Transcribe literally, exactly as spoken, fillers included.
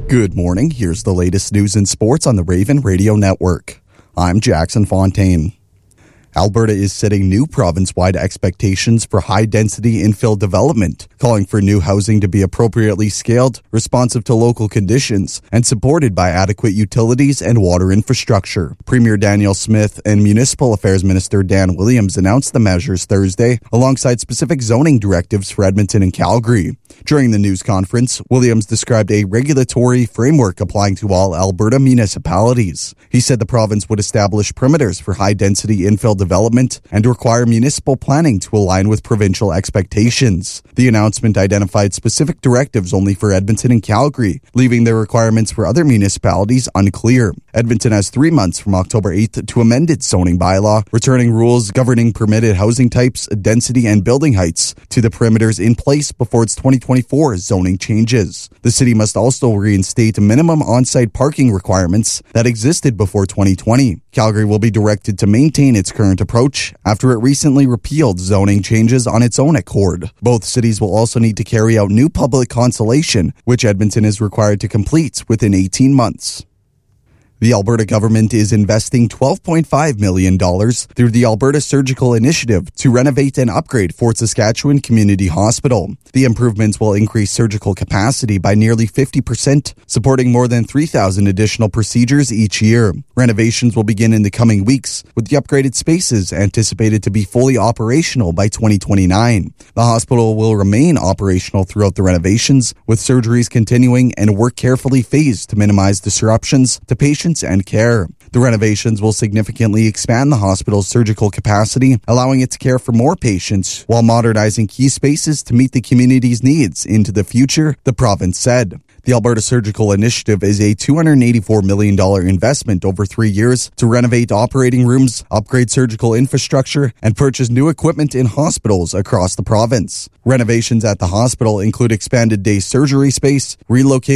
Good morning. Here's the latest news and sports on the Raven Radio Network. I'm Jackson Fontaine. Alberta is setting new province-wide expectations for high-density infill development, calling for new housing to be appropriately scaled, responsive to local conditions, and supported by adequate utilities and water infrastructure. Premier Danielle Smith and Municipal Affairs Minister Dan Williams announced the measures Thursday, alongside specific zoning directives for Edmonton and Calgary. During the news conference, Williams described a regulatory framework applying to all Alberta municipalities. He said the province would establish perimeters for high-density infill development and require municipal planning to align with provincial expectations. The announcement identified specific directives only for Edmonton and Calgary, leaving the requirements for other municipalities unclear. Edmonton has three months from October eighth to amend its zoning bylaw, returning rules governing permitted housing types, density, and building heights to the perimeters in place before its twenty twenty-four zoning changes. The city must also reinstate minimum on-site parking requirements that existed before twenty twenty. Calgary will be directed to maintain its current approach after it recently repealed zoning changes on its own accord. Both cities will also need to carry out new public consultation, which Edmonton is required to complete within eighteen months. The Alberta government is investing twelve point five million dollars through the Alberta Surgical Initiative to renovate and upgrade Fort Saskatchewan Community Hospital. The improvements will increase surgical capacity by nearly fifty percent, supporting more than three thousand additional procedures each year. Renovations will begin in the coming weeks, with the upgraded spaces anticipated to be fully operational by twenty twenty-nine. The hospital will remain operational throughout the renovations, with surgeries continuing and work carefully phased to minimize disruptions to patients and care. The renovations will significantly expand the hospital's surgical capacity, allowing it to care for more patients while modernizing key spaces to meet the community's needs into the future, the province said. The Alberta Surgical Initiative is a two hundred eighty-four million dollars investment over three years to renovate operating rooms, upgrade surgical infrastructure, and purchase new equipment in hospitals across the province. Renovations at the hospital include expanded day surgery space, relocated